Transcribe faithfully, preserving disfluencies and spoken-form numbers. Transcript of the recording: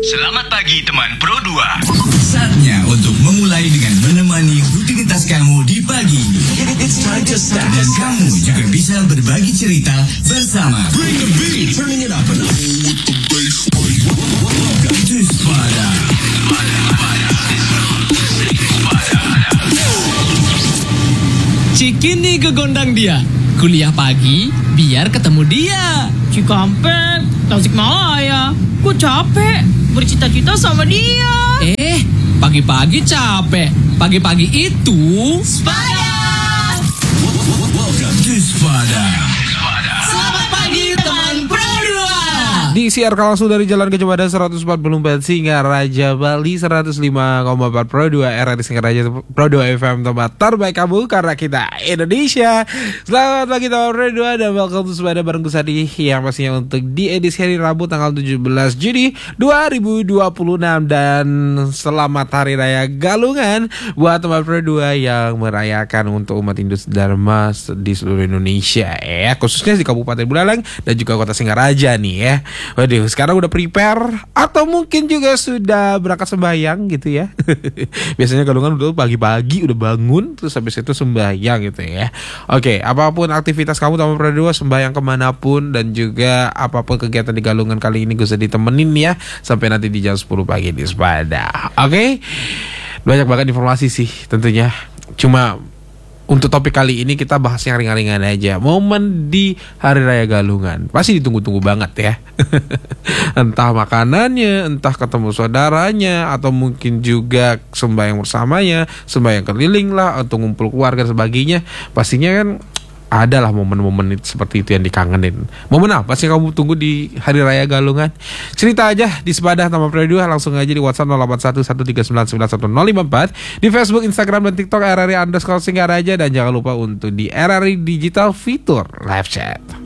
Selamat pagi teman Pro dua. Saatnya untuk memulai dengan menemani rutinitas kamu di pagi. It's time to start. Dan kamu juga bisa berbagi cerita bersama. Bring the beat, turning it up and up with the bass. Welcome to Spada. Cikini gegondang dia. Kuliah pagi biar ketemu dia. Cikampek, Tasikmalaya. Gue capek bercita-cita sama dia. Eh, pagi-pagi capek. Pagi-pagi itu Spada. Welcome to Spada. Selamat pagi teman Pro dua. Disiarkan langsung dari Jalan Gajah Mada seratus empat puluh empat Singaraja Bali, seratus lima koma empat Pro dua R R I Singaraja Pro dua F M, tempat terbaik kamu karena kita Indonesia. Selamat pagi teman Pro dua dan welcome to Spada bareng gue Sadi, yang pastinya untuk di edisi hari Rabu tanggal tujuh belas Juni dua ribu dua puluh enam. Dan selamat Hari Raya Galungan buat teman Pro dua yang merayakan untuk umat Hindu Dharma di seluruh Indonesia ya, khususnya di Kabupaten Buleleng dan juga Kota Singaraja nih ya. Waduh, sekarang udah prepare atau mungkin juga sudah berangkat sembahyang gitu ya. Biasanya Galungan udah pagi-pagi udah bangun terus habis itu sembahyang gitu ya. Oke, apapun aktivitas kamu teman Pro dua, sembahyang kemanapun dan juga apapun kegiatan di Galungan kali ini gue sedih ditemenin ya sampai nanti di jam sepuluh pagi di Spada. Oke, banyak banget informasi sih tentunya. Cuma untuk topik kali ini kita bahas yang ringan-ringan aja. Momen di Hari Raya Galungan pasti ditunggu-tunggu banget ya. Entah makanannya, entah ketemu saudaranya, atau mungkin juga sembahyang bersamanya, sembahyang keliling lah, atau ngumpul keluarga dan sebagainya. Pastinya kan adalah momen-momen seperti itu yang dikangenin. Momen apa sih kamu tunggu di Hari Raya Galungan? Cerita aja di Spada Taman Pro dua, langsung aja di WhatsApp nol delapan satu satu tiga sembilan sembilan satu nol lima empat, di Facebook, Instagram, dan TikTok R R I underscore Singaraja, dan jangan lupa untuk di R R I Digital fitur live chat.